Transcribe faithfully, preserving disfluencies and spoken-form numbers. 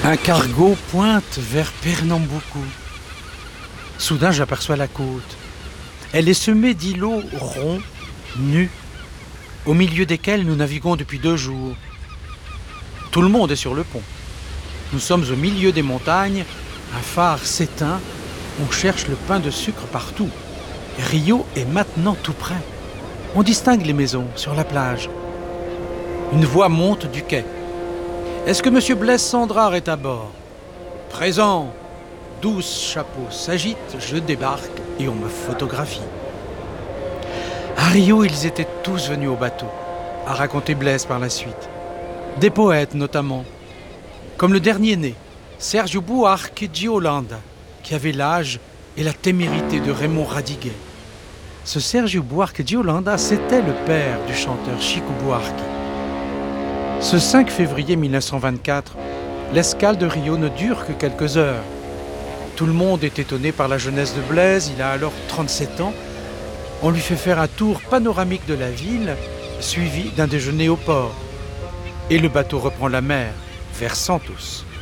Un cargo pointe vers Pernamboucou. Soudain, j'aperçois la côte. Elle est semée d'îlots ronds, nus, au milieu desquels nous naviguons depuis deux jours. Tout le monde est sur le pont. Nous sommes au milieu des montagnes, un phare s'éteint, on cherche le pain de sucre partout. Rio est maintenant tout près. On distingue les maisons sur la plage. Une voix monte du quai. Est-ce que Monsieur Blaise Sandrard est à bord? Présent. Douze chapeaux s'agitent, je débarque et on me photographie. À Rio, ils étaient tous venus au bateau, a raconté Blaise par la suite. Des poètes notamment, comme le dernier né, Sérgio Buarque de Holanda, qui avait l'âge et la témérité de Raymond Radiguet. Ce Sérgio Buarque de Holanda, c'était le père du chanteur Chico Buarque. Ce cinq février mille neuf cent vingt-quatre, l'escale de Rio ne dure que quelques heures. Tout le monde est étonné par la jeunesse de Blaise, il a alors trente-sept ans. On lui fait faire un tour panoramique de la ville, suivi d'un déjeuner au port. Et le bateau reprend la mer, vers Santos.